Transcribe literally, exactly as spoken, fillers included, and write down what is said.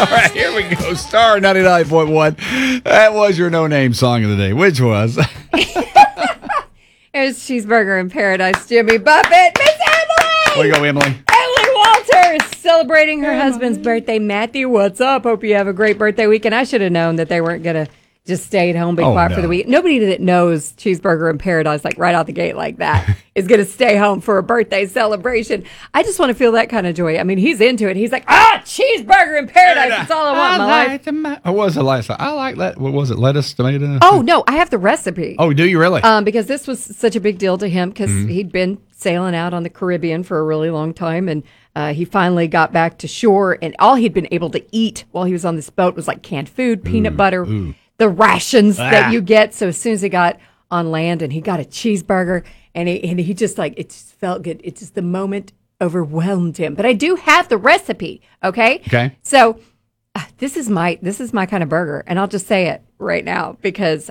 All right, here we go. Star ninety-nine point one. That was your no-name song of the day. Which was? It was Cheeseburger in Paradise, Jimmy Buffett. Miss Emily! Way to go, Emily. Emily Walters celebrating her husband's birthday. Matthew, what's up? Hope you have a great birthday weekend. I should have known that they weren't going to just stay at home, be Oh, quiet no. for the week. Nobody that knows Cheeseburger in Paradise, like right out the gate like that, is going to stay home for a birthday celebration. I just want to feel that kind of joy. I mean, he's into it. He's like, ah, Cheeseburger in Paradise. That's all I want in my life. life. What was the last time? I like that. What was it? Lettuce, tomato? Oh, no, I have the recipe. Oh, do you really? Um, because this was such a big deal to him because he'd been sailing out on the Caribbean for a really long time, and uh, he finally got back to shore, and all he'd been able to eat while he was on this boat was like canned food, peanut butter, ooh. the rations Ah. that you get. So as soon as he got on land and he got a cheeseburger, and he, and he just like, it just felt good. It just, the moment overwhelmed him. But I do have the recipe, okay? Okay. So uh, this is my this is my kind of burger, and I'll just say it right now because